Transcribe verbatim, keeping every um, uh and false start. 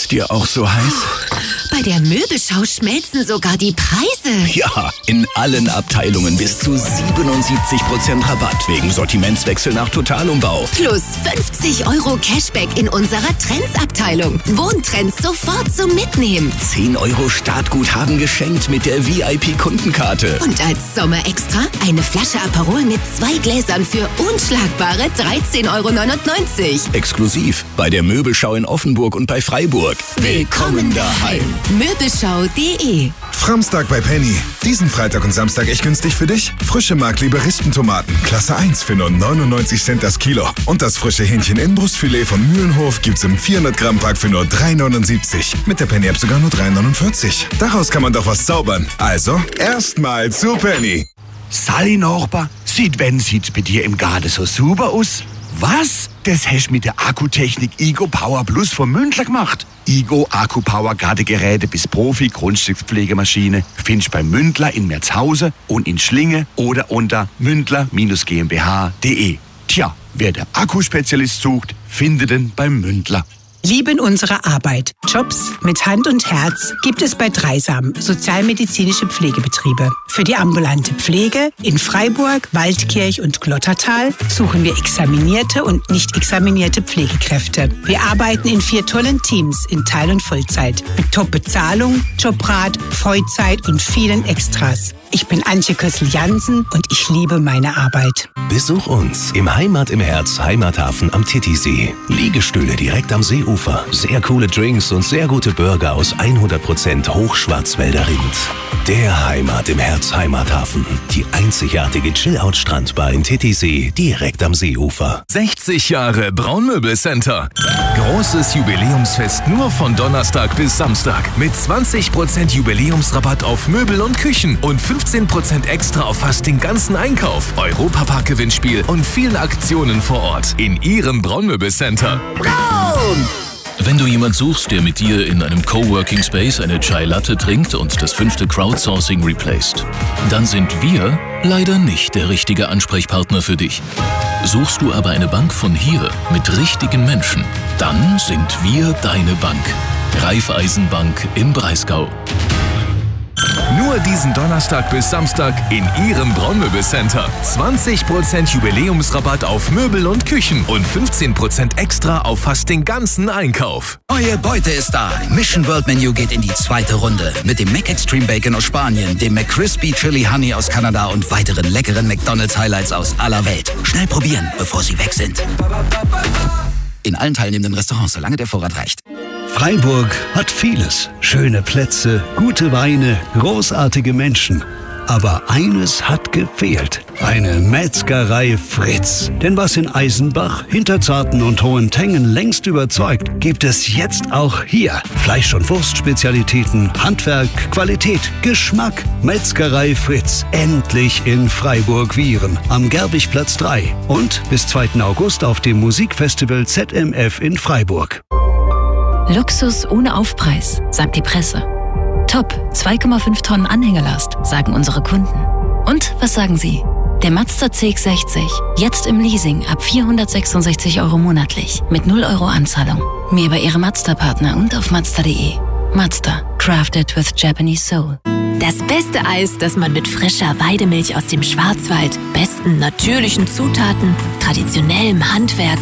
Ist dir auch so heiß? Bei der Möbelschau schmelzen sogar die Preise. Ja, in allen Abteilungen bis zu siebenundsiebzig Prozent Rabatt wegen Sortimentswechsel nach Totalumbau. Plus fünfzig Euro Cashback in unserer Trends-Abteilung. Wohntrends sofort zum Mitnehmen. zehn Euro Startguthaben geschenkt mit der V I P-Kundenkarte. Und als Sommerextra eine Flasche Aperol mit zwei Gläsern für unschlagbare dreizehn Euro neunundneunzig. Exklusiv bei der Möbelschau in Offenburg und bei Freiburg. Willkommen daheim. Möbelschau punkt de. Framstag bei Penny. Diesen Freitag und Samstag echt günstig für dich? Frische Mark-Lieberistentomaten, Klasse eins für nur neunundneunzig Cent das Kilo. Und das frische Hähnchen-Inbrustfilet von Mühlenhof gibt's im vierhundert Gramm Pack für nur drei neunundsiebzig. Mit der Penny-App sogar nur drei neunundvierzig. Daraus kann man doch was zaubern. Also, erstmal zu Penny. Sally Nachbar, sieht wenn sieht's bei dir im Garten so super aus? Was? Das hast mit der Akkutechnik Igo Power Plus von Mündler gemacht. Igo Akku Power Gartengeräte bis Profi Grundstückspflegemaschine findest bei Mündler in Merzhausen und in Schlinge oder unter mündler Bindestrich GmbH punkt de. Tja, wer der Akkuspezialist sucht, findet ihn beim Mündler. Lieben unsere Arbeit. Jobs mit Hand und Herz gibt es bei Dreisam, sozialmedizinische Pflegebetriebe. Für die ambulante Pflege in Freiburg, Waldkirch und Glottertal suchen wir examinierte und nicht examinierte Pflegekräfte. Wir arbeiten in vier tollen Teams in Teil- und Vollzeit. Mit Top-Bezahlung, Jobrat, Vollzeit und vielen Extras. Ich bin Antje Kössel-Jansen und ich liebe meine Arbeit. Besuch uns im Heimat im Herz Heimathafen am Titisee. Liegestühle direkt am Seeufer. Sehr coole Drinks und sehr gute Burger aus hundert Prozent Hochschwarzwälder Rind. Der Heimat im Herz Heimathafen. Die einzigartige Chill-Out-Strandbar in Titisee direkt am Seeufer. sechzig Jahre Braunmöbelcenter. Großes Jubiläumsfest nur von Donnerstag bis Samstag. Mit zwanzig Prozent Jubiläumsrabatt auf Möbel und Küchen und fünfzehn Prozent extra auf fast den ganzen Einkauf. Europapark-Gewinnspiel und vielen Aktionen vor Ort in Ihrem Braunmöbelcenter. Braun! Wenn du jemand suchst, der mit dir in einem Coworking Space eine Chai Latte trinkt und das fünfte Crowdsourcing replaced, dann sind wir leider nicht der richtige Ansprechpartner für dich. Suchst du aber eine Bank von hier mit richtigen Menschen, dann sind wir deine Bank. Raiffeisenbank im Breisgau. Nur diesen Donnerstag bis Samstag in Ihrem Braunmöbelcenter. zwanzig Prozent Jubiläumsrabatt auf Möbel und Küchen und fünfzehn Prozent extra auf fast den ganzen Einkauf. Neue Beute ist da. Mission World Menu geht in die zweite Runde. Mit dem Mac Extreme Bacon aus Spanien, dem McCrispy Chili Honey aus Kanada und weiteren leckeren McDonald's Highlights aus aller Welt. Schnell probieren, bevor sie weg sind. In allen teilnehmenden Restaurants, solange der Vorrat reicht. Freiburg hat vieles. Schöne Plätze, gute Weine, großartige Menschen. Aber eines hat gefehlt. Eine Metzgerei Fritz. Denn was in Eisenbach, Hinterzarten und Hohentengen längst überzeugt, gibt es jetzt auch hier. Fleisch- und Wurstspezialitäten, Handwerk, Qualität, Geschmack. Metzgerei Fritz. Endlich in Freiburg-Wihren. Am Gerwigplatz drei. Und bis zweiten August auf dem Musikfestival Z M F in Freiburg. Luxus ohne Aufpreis, sagt die Presse. Top, zwei Komma fünf Tonnen Anhängelast, sagen unsere Kunden. Und was sagen Sie? Der Mazda C X sechzig, jetzt im Leasing ab vierhundertsechsundsechzig Euro monatlich, mit null Euro Anzahlung. Mehr bei Ihrem Mazda-Partner und auf mazda punkt de. Mazda, crafted with Japanese soul. Das beste Eis, das man mit frischer Weidemilch aus dem Schwarzwald, besten natürlichen Zutaten, traditionellem Handwerk